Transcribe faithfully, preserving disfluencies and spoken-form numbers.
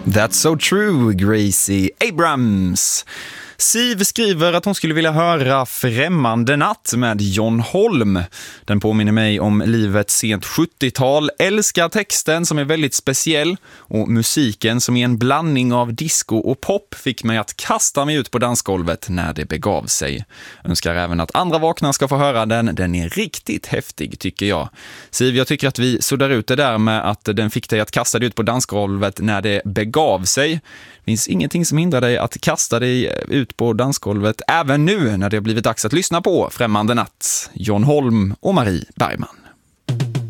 That's so true, Gracie Abrams. Siv skriver att hon skulle vilja höra Främmande natt med John Holm. Den påminner mig om livet sent sjuttiotal. Älskar texten som är väldigt speciell och musiken som är en blandning av disco och pop fick mig att kasta mig ut på dansgolvet när det begav sig. Önskar även att andra vakna ska få höra den. Den är riktigt häftig tycker jag. Siv, jag tycker att vi suddar ut det där med att den fick dig att kasta dig ut på dansgolvet när det begav sig. Det finns ingenting som hindrar dig att kasta dig ut på dansgolvet även nu när det har blivit dags att lyssna på Främmande natt, John Holm och Marie Bergman.